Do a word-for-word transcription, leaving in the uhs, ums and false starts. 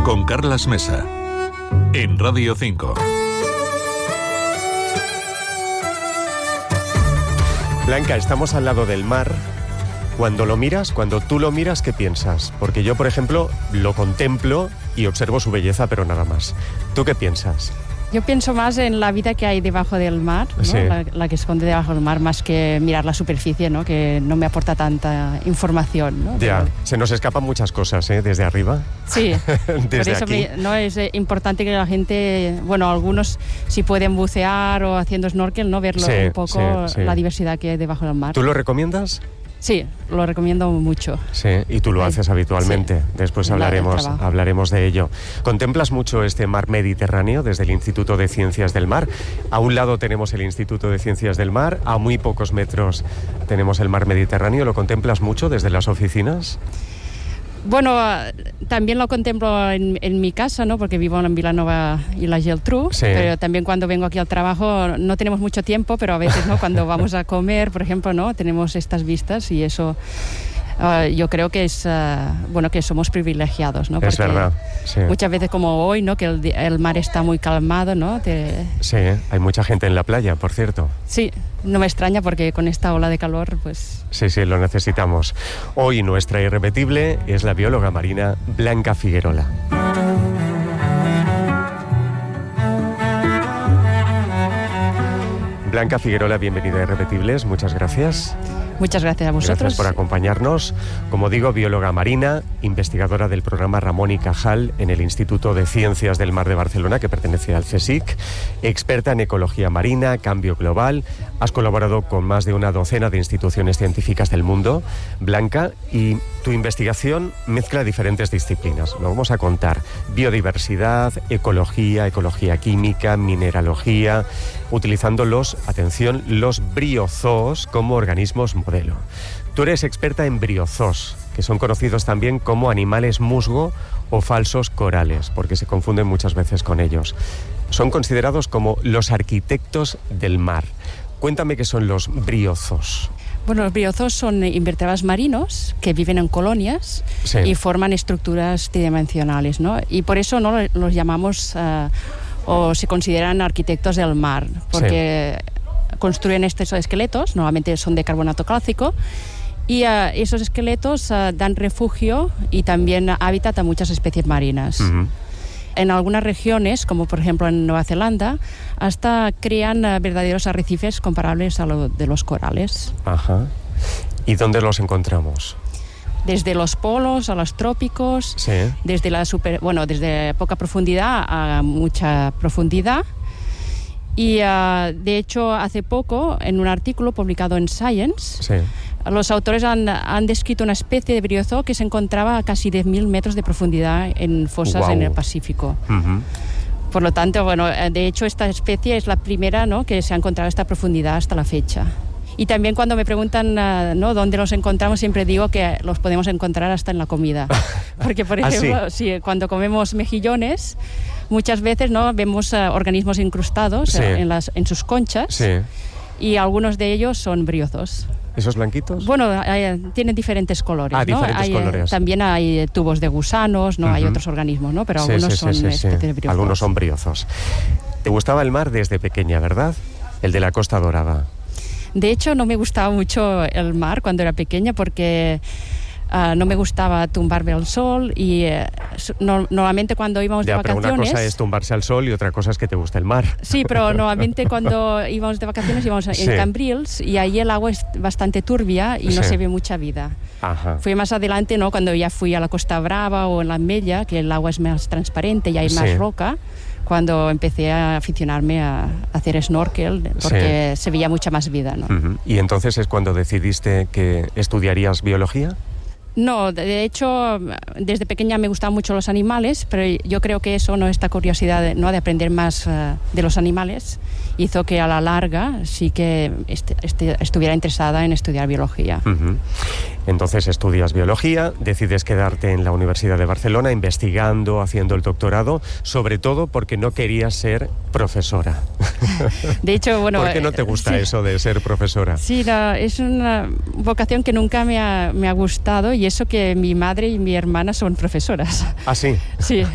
con Carlas Mesa, en Radio cinco. Blanca, estamos al lado del mar. Cuando lo miras, cuando tú lo miras, ¿qué piensas? Porque yo, por ejemplo, lo contemplo y observo su belleza, pero nada más. ¿Tú qué piensas? Yo pienso más en la vida que hay debajo del mar, ¿no? Sí. la, la que esconde debajo del mar, más que mirar la superficie, ¿no? Que no me aporta tanta información, ¿no? Ya, Pero, se nos escapan muchas cosas, ¿eh? Desde arriba. sí, Desde por eso aquí. me- no es eh, importante que la gente, bueno, algunos si pueden bucear o haciendo snorkel, ¿no? Verlo Sí, un poco, sí, sí. la diversidad que hay debajo del mar. ¿Tú lo recomiendas? Sí, lo recomiendo mucho. Sí, y tú lo Ay, haces habitualmente. sí. Después La- el hablaremos, trabajo. hablaremos de ello. ¿Contemplas mucho este mar Mediterráneo desde el Instituto de Ciencias del Mar? A un lado tenemos el Instituto de Ciencias del Mar, a muy pocos metros tenemos el mar Mediterráneo. ¿Lo contemplas mucho desde las oficinas? Bueno, eh, también lo contemplo en, en mi casa, ¿no? Porque vivo en Vilanova y la Geltrú, Sí. pero también cuando vengo aquí al trabajo no tenemos mucho tiempo, pero a veces, ¿no? Cuando vamos a comer, por ejemplo, ¿no? Tenemos estas vistas y eso eh, yo creo que es, eh, bueno, que somos privilegiados, ¿no? Es Porque verdad, sí. muchas veces como hoy, ¿no? Que el, di- el mar está muy calmado, ¿no? Te- Sí, hay mucha gente en la playa, por cierto. sí, no me extraña porque con esta ola de calor, pues... Sí, sí, lo necesitamos. Hoy nuestra irrepetible es la bióloga marina Blanca Figuerola. Blanca Figuerola, bienvenida a Irrepetibles, muchas gracias. Muchas gracias a vosotros. Gracias por acompañarnos. Como digo, bióloga marina, investigadora del programa Ramón y Cajal en el Instituto de Ciencias del Mar de Barcelona, que pertenece al CSIC, experta en ecología marina, cambio global. Has colaborado con más de una docena de instituciones científicas del mundo, Blanca, y tu investigación mezcla diferentes disciplinas. Lo vamos a contar: biodiversidad, ecología, ecología química, mineralogía, utilizando los, atención, los briozoos como organismos modelo. Tú eres experta en briozoos, que son conocidos también como animales musgo o falsos corales, porque se confunden muchas veces con ellos. Son considerados como los arquitectos del mar. Cuéntame qué son los briozoos. Bueno, los briozoos son invertebrados marinos que viven en colonias Sí. y forman estructuras tridimensionales, ¿no? Y por eso no los llamamos eh, o se consideran arquitectos del mar, porque construyen estos esqueletos, normalmente son de carbonato cálcico, y eh, esos esqueletos eh, dan refugio y también hábitat a muchas especies marinas. Ujú. En algunas regiones, como por ejemplo en Nueva Zelanda, hasta crean eh, verdaderos arrecifes comparables a los de los corales. Ajá. ¿Y dónde los encontramos? Desde los polos a los trópicos, Sí. desde la super, bueno, desde poca profundidad a mucha profundidad. Y uh, de hecho, hace poco, en un artículo publicado en Science, Sí. los autores han, han descrito una especie de briozoo que se encontraba a casi diez mil metros de profundidad en fosas Guau. en el Pacífico. Ujú. Por lo tanto, bueno, eh, de hecho esta especie es la primera, ¿no?, que se ha encontrado a esta profundidad hasta la fecha. Y también cuando me preguntan uh, ¿no?, dónde los encontramos, siempre digo que los podemos encontrar hasta en la comida. Porque, por ¿Ah, sí? ejemplo, sí, cuando comemos mejillones, muchas veces, ¿no?, vemos uh, organismos incrustados Sí. eh, en, las, en sus conchas, Sí. y algunos de ellos son briozoos. ¿Esos blanquitos? Bueno, hay, tienen diferentes colores, Ah, ¿no? diferentes Hay, eh, colores. También hay eh, tubos de gusanos, ¿no? Hay Ujú. otros organismos, ¿no? Pero Sí, algunos sí, son sí, sí, sí. especies de briozoos. Algunos son briozos. ¿Te gustaba el mar desde pequeña, verdad? El de la Costa Dorada. De hecho, no me gustaba mucho el mar cuando era pequeña porque uh, no me gustaba tumbarme al sol y uh, no, normalmente cuando íbamos de Ya, pero vacaciones... una cosa es tumbarse al sol y otra cosa es que te guste el mar. Sí, pero normalmente cuando íbamos de vacaciones íbamos Sí. en Cambrils y ahí el agua es bastante turbia y no Sí. se ve mucha vida. Ajá. Fue más adelante, ¿no?, cuando ya fui a la Costa Brava o en la Mella, que el agua es más transparente y hay más Sí. roca, cuando empecé a aficionarme a hacer snorkel, porque se veía mucha más vida, ¿no? Ujú. ¿Y entonces es cuando decidiste que estudiarías biología? No, de hecho, desde pequeña me gustaban mucho los animales, pero yo creo que eso, no, esta curiosidad de, ¿no?, de aprender más uh, de los animales, hizo que a la larga sí que est- est- estuviera interesada en estudiar biología. Uh-huh. Entonces estudias biología, decides quedarte en la Universidad de Barcelona investigando, haciendo el doctorado, sobre todo porque no querías ser profesora. De hecho, bueno... ¿Por qué no te gusta sí. eso de ser profesora? Sí, la, es una vocación que nunca me ha, me ha gustado, y eso que mi madre y mi hermana son profesoras. ¿Ah, sí? Sí,